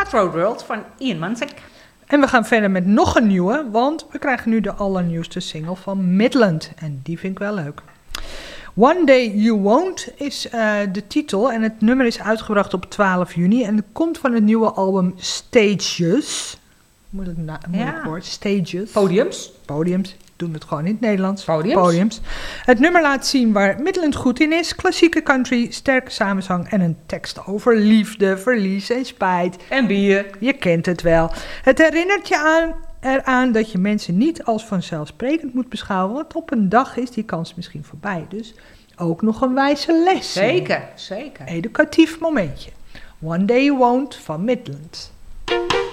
Cutthroat World van Ian Mansek. En we gaan verder met nog een nieuwe, want we krijgen nu de allernieuwste single van Midland. En die vind ik wel leuk. One Day You Won't is de titel en het nummer is uitgebracht op 12 juni. En het komt van het nieuwe album Stages. Moeilijk woord, Stages. Podiums. Doen het gewoon in het Nederlands. Podiums. Het nummer laat zien waar Midland goed in is. Klassieke country, sterke samenzang en een tekst over liefde, verlies en spijt. En bier. Je kent het wel. Het herinnert je eraan dat je mensen niet als vanzelfsprekend moet beschouwen, want op een dag is die kans misschien voorbij. Dus ook nog een wijze les. Zeker. Educatief momentje. One Day You Won't van Midland.